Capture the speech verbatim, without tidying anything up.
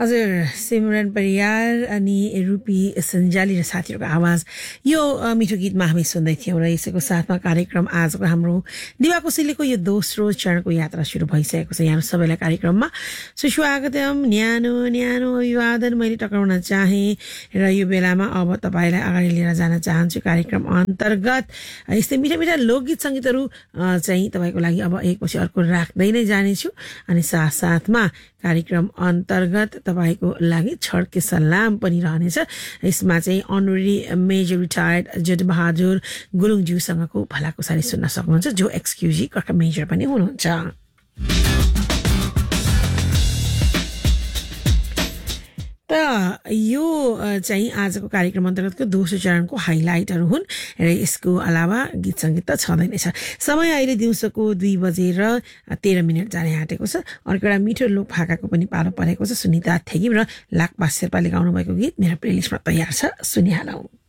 हजुर सिमरन परियार अनि रुपी सञ्जाली र साथीहरूको आवाज यो मिठो गीतमा हामी सुन्दै थियौँ र यसैको साथमा कार्यक्रम आजको हाम्रो दिवा कोसेलीको यो दोस्रो चरणको यात्रा सुरु भइसकेको छ। यहाँ सबैलाई कार्यक्रममा सुस्वागतम, न्यानो न्यानो अभिवादन मैले टक्राउन चाहे र यो बेलामा अब तपाईँलाई अगाडि लिएर जान चाहन्छु कार्यक्रम अन्तर्गत यस्तै मिठा मिठा लोकगीत सङ्गीतहरू चाहिँ तपाईँको लागि अब एकपछि अर्को राख्दै नै जानेछु अनि साथसाथमा कार्यक्रम अन्तर्गत तपाईँको लागि छड्के सलाम पनि रहनेछ। यसमा चाहिँ अनरी मेजर रिटायर्ड जडबहादुर गुरुङज्यूसँगको भलाकुसारी सुन्न सक्नुहुन्छ, जो एक्सक्युजी कका मेजर पनि हुनुहुन्छ। त यो चाहिँ आजको कार्यक्रम अन्तर्गतको दोस्रो चरणको हाइलाइटहरू हुन् र यसको अलावा गीत सङ्गीत त छँदैनछ। समय अहिले दिउँसोको दुई बजेर तेह्र मिनट जाने आँटेको छ। अर्को एउटा मिठो लोक भाकाको पनि पालो परेको छ। सुनिता थेगिम र लाक्पा शेर्पाले गाउनु भएको गीत मेरो प्लेलिस्टमा तयार छ, सुनिहालौँ।